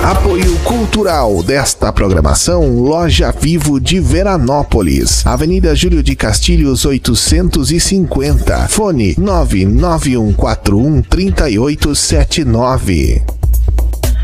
Apoio cultural desta programação, Loja Vivo de Veranópolis, Avenida Júlio de Castilhos 850, fone 991413879.